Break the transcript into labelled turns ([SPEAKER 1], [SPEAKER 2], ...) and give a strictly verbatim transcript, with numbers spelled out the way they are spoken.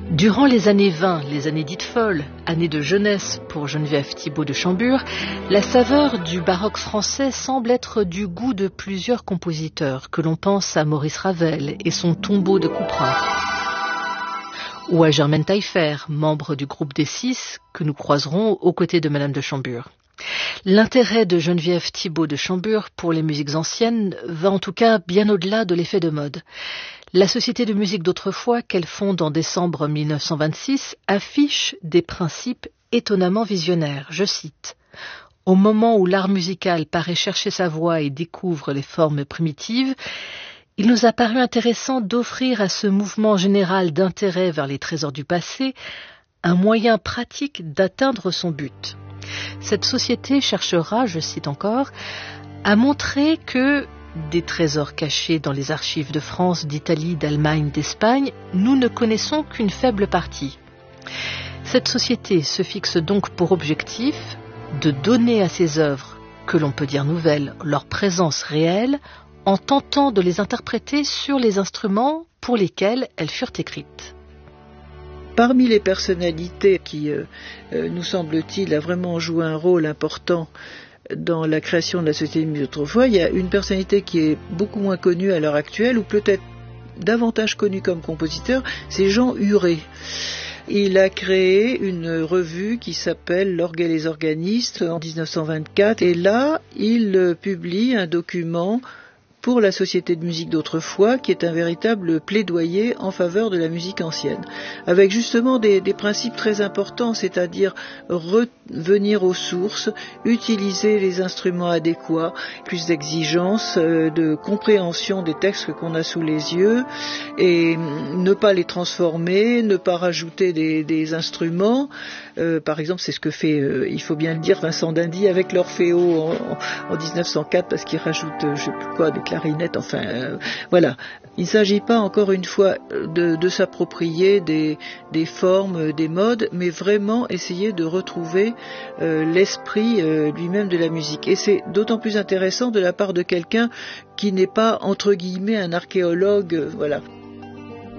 [SPEAKER 1] Durant les années vingt, les années dites folles, années de jeunesse pour Geneviève Thibaud de Chambure, la saveur du baroque français semble être du goût de plusieurs compositeurs, que l'on pense à Maurice Ravel et son tombeau de Couperin, ou à Germaine Taillefer, membre du groupe des Six, que nous croiserons aux côtés de Madame de Chambure. L'intérêt de Geneviève Thibaud de Chambure pour les musiques anciennes va en tout cas bien au-delà de l'effet de mode. La Société de musique d'autrefois, qu'elle fonde en décembre mille neuf cent vingt-six, affiche des principes étonnamment visionnaires. Je cite : « Au moment où l'art musical paraît chercher sa voie et découvre les formes primitives, il nous a paru intéressant d'offrir à ce mouvement général d'intérêt vers les trésors du passé un moyen pratique d'atteindre son but. » Cette société cherchera, je cite encore, à montrer que des trésors cachés dans les archives de France, d'Italie, d'Allemagne, d'Espagne, nous ne connaissons qu'une faible partie. Cette société se fixe donc pour objectif de donner à ces œuvres, que l'on peut dire nouvelles, leur présence réelle, en tentant de les interpréter sur les instruments pour lesquels elles furent écrites.
[SPEAKER 2] Parmi les personnalités qui, euh, euh, nous semble-t-il, a vraiment joué un rôle important dans la création de la Société de musique d'autrefois, il y a une personnalité qui est beaucoup moins connue à l'heure actuelle, ou peut-être davantage connue comme compositeur, c'est Jean Huré. Il a créé une revue qui s'appelle L'Orgue et les organistes en dix-neuf cent vingt-quatre, et là, il publie un document pour la Société de musique d'autrefois, qui est un véritable plaidoyer en faveur de la musique ancienne, avec justement des, des principes très importants, c'est-à-dire revenir aux sources, utiliser les instruments adéquats, plus d'exigence, euh, de compréhension des textes qu'on a sous les yeux, et ne pas les transformer, ne pas rajouter des, des instruments. Euh, par exemple, c'est ce que fait, euh, il faut bien le dire, Vincent d'Indy avec l'Orfeo en, en, en dix-neuf cent quatre, parce qu'il rajoute, euh, je sais plus quoi, des clarinettes, enfin, euh, voilà. Il ne s'agit pas, encore une fois, de, de s'approprier des, des formes, des modes, mais vraiment essayer de retrouver euh, l'esprit euh, lui-même de la musique. Et c'est d'autant plus intéressant de la part de quelqu'un qui n'est pas, entre guillemets, un archéologue, euh, voilà.